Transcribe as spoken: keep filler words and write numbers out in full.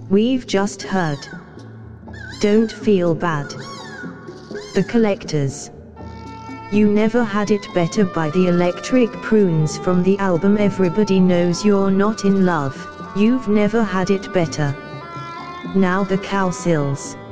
We've just heard. Don't feel bad. The Collectors. You Never Had It Better by the Electric Prunes from the album Everybody Knows You're Not in Love. You've Never Had It Better. Now the Cowsills.